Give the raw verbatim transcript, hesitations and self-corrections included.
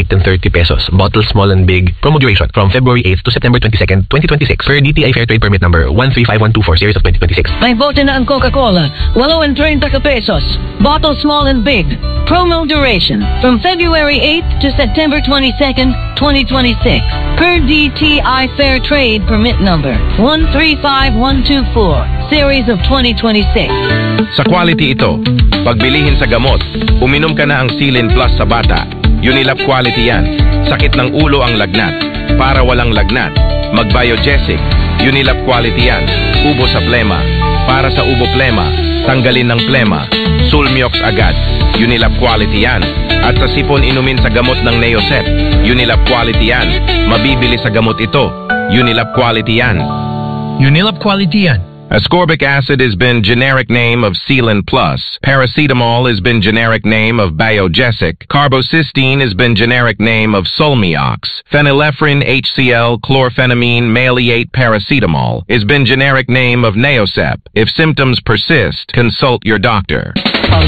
thirty pesos. Bottle small and big. Promo duration from February eighth to September twenty-second, twenty twenty-six. Per D T I Fair Trade Permit number one three five one two four series of twenty twenty-six. May bote na ang Coca-Cola. Walo and thirty pesos. Bottle small and big. Promo duration from February eighth to September twenty-second, twenty twenty-six. Per D T I Fair Trade Permit number one three five one two four series of twenty twenty-six. Sa quality ito, pagbilihin sa gamot, uminom ka na ang Silin Plus sa bata. Unilab quality yan. Sakit ng ulo ang lagnat. Para walang lagnat, mag-Biogesic. Unilab quality yan. Ubo sa plema. Para sa ubo plema, tanggalin ng plema. Sulmiox agad. Unilab quality yan. At sa sipon inumin sa gamot ng Neosep. Unilab quality yan. Mabibili sa gamot ito. Unilab quality yan. Unilab quality yan. Ascorbic acid has been generic name of Sealant Plus. Paracetamol has been generic name of Biogesic. Carbocysteine has been generic name of Solmiox. Phenylephrine H C L chlorphenamine maleate paracetamol has been generic name of Neosep. If symptoms persist, consult your doctor.